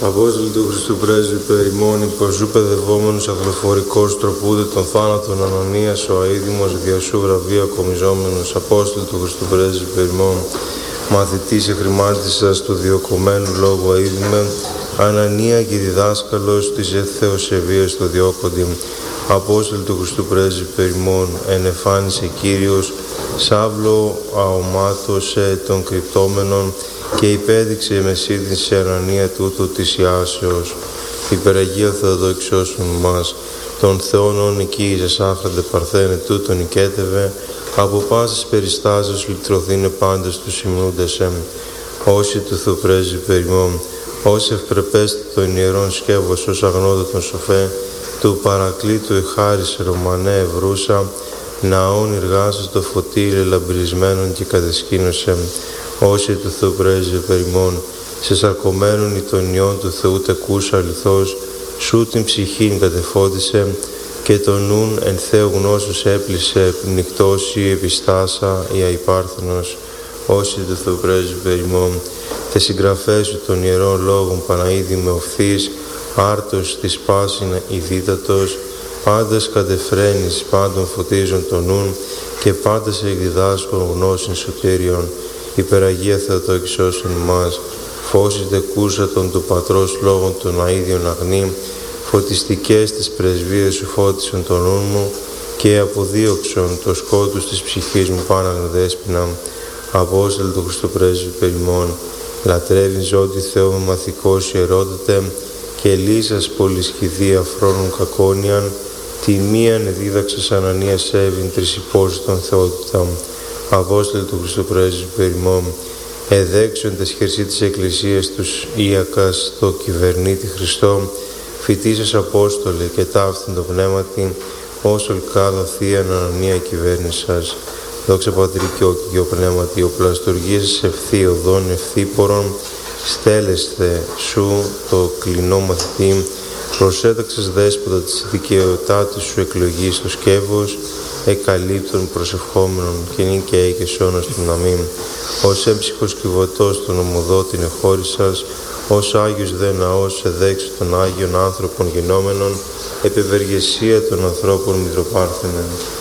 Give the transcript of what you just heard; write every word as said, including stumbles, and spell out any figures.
Απόστολοι του Χριστού πρέσβη περιμόνη, προσού παιδευόμενους αγλοφορικός τροπούνται των θάνατων Ανανίας, ο αείδημος διασού βραβεία κομιζόμενος. Απόστολοι του Χριστού πρέσβη περιμόνη, μαθητής εχρημάτισας του διοκομμένου λόγου αείδημε, Ανανία και διδάσκαλος της εθεοσεβίας το διώκοντι. Απόστολοι του Χριστού πρέσβη περιμών, ενεφάνισε Κύριος, Σάβλο αομάτωσε των κρυπτόμενων και υπέδειξε με σύνδεση Ανανία τούτο της Ιάσεως. Υπεραγία Θεοδόξωσον μας, των Θεών όν εκεί ζεσάφραντε παρθένε τούτον οικέτευε, από πάσης περιστάσεως λυτρωθήνε πάντες τους ημνούντες εμ. Όσοι του Θεού πρέσβη περιμών, όσοι ευπρεπέστε των ιερών σκεύος ως αγνώδοτον σοφέ, του παρακλήτου εχάρισε Ρωμανέ ευρούσα, ναών εργάσεως το φωτίλε λαμπρισμένων και κατεσκήνωσεμ. Όσοι του Θεού πρέσβη περιμών, σε σαρκωμένων ή των ιών του Θεού τεκούσα αληθώς, σου την ψυχήν κατεφώτισε και τον νουν εν Θεού γνώσους έπλησε, πνικτός ή επιστάσα ή αϊπάρθενος. Όσοι του Θεού πρέσβη περιμών, τε συγγραφές σου των ιερών λόγων Παναίδη με οφθείς, άρτος της πάσινα ιδίτατος, πάντας κατεφραίνεις πάντων φωτίζουν τον νουν και πάντας εκδιδάσκων γνώσιν σωτήριον. Υπεραγία Θεοτόκησόσον μας, φώσεις δεκούσατον του Πατρός λόγων των αΐδιων αγνή, φωτιστικές της πρεσβείες σου φώτισον τον νουν μου και αποδίωξον το σκότους της ψυχής μου πάναγνε δέσποινα. Απόστολοι του Χριστού πρέσβη περιμών, λατρεύειν ζώτη Θεό με μαθηκός ιερότατε και λύσας πολυσχηδία φρόνων κακόνιαν, τη μίαν εδίδαξας Ανανίας έβην τρισυπόσιτον θεότητα. Απόστολοι του Χριστού πρέσβη περιμών, εδέξον τες χερσί της Εκκλησίας τους Ιακας το κυβερνήτη Χριστό, φοιτήσας Απόστολοι και ταύτην το πνεύματι, ως ολκάδα Θείαν Ανανία κυβέρνησας. Δόξα Πατρί και Ω και Ω Πνεύματι, ο πλαστουργίας ευθύ οδόν ευθύπορον, στέλεσθε σου το κλινό μαθητή, προσέταξες δέσποτα της δικαιοτάτης σου εκλογής στο σκεύος, εκαλύπτων προσευχόμενων και νυν και έη και σώνος την αμήν. Ως έμψυχος κυβωτός των ομοδότην εχώρισας, ως Άγιος δε ναός εδέξω των Άγιων άνθρωπων γινόμενων, επευεργεσία των ανθρώπων Μητροπάρθενων.